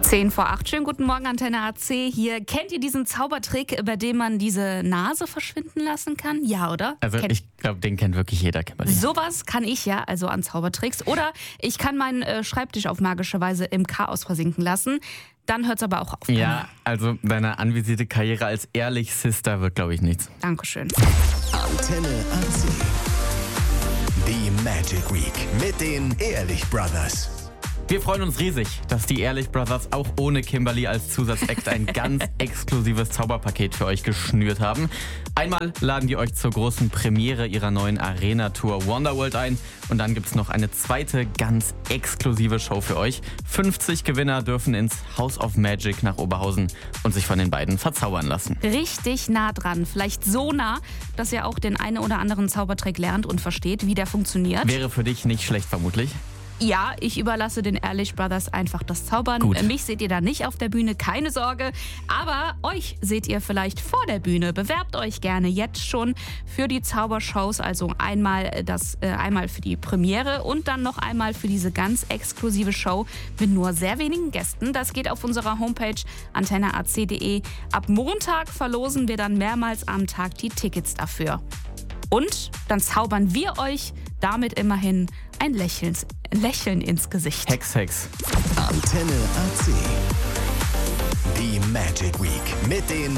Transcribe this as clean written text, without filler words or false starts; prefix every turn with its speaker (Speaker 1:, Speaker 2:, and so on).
Speaker 1: 7:10. Schönen guten Morgen, Antenne AC hier. Kennt ihr diesen Zaubertrick, bei dem man diese Nase verschwinden lassen kann? Ja, oder?
Speaker 2: Also ich glaube, den kennt wirklich jeder, Kimberly.
Speaker 1: Sowas kann ich ja, also an Zaubertricks. Oder ich kann meinen Schreibtisch auf magische Weise im Chaos versinken lassen. Dann hört es aber auch auf.
Speaker 2: Ja, also deine anvisierte Karriere als Ehrlich-Sister wird, glaube ich, nichts.
Speaker 1: Dankeschön.
Speaker 3: Antenne AC. Die Magic Week mit den Ehrlich Brothers.
Speaker 2: Wir freuen uns riesig, dass die Ehrlich Brothers auch ohne Kimberly als Zusatzact ein ganz exklusives Zauberpaket für euch geschnürt haben. Einmal laden die euch zur großen Premiere ihrer neuen Arena-Tour Wonderworld ein und dann gibt's noch eine zweite ganz exklusive Show für euch. 50 Gewinner dürfen ins House of Magic nach Oberhausen und sich von den beiden verzaubern lassen.
Speaker 1: Richtig nah dran, vielleicht so nah, dass ihr auch den einen oder anderen Zaubertrick lernt und versteht, wie der funktioniert.
Speaker 2: Wäre für dich nicht schlecht vermutlich.
Speaker 1: Ja, ich überlasse den Ehrlich Brothers einfach das Zaubern.
Speaker 2: Gut.
Speaker 1: Mich seht ihr da nicht auf der Bühne, keine Sorge. Aber euch seht ihr vielleicht vor der Bühne. Bewerbt euch gerne jetzt schon für die Zaubershows. Also einmal für die Premiere und dann noch einmal für diese ganz exklusive Show mit nur sehr wenigen Gästen. Das geht auf unserer Homepage antenneac.de. Ab Montag verlosen wir dann mehrmals am Tag die Tickets dafür. Und dann zaubern wir euch damit immerhin ein Lächeln ins Gesicht.
Speaker 2: Hex, Hex.
Speaker 3: Antenne AC. Die Magic Week mit den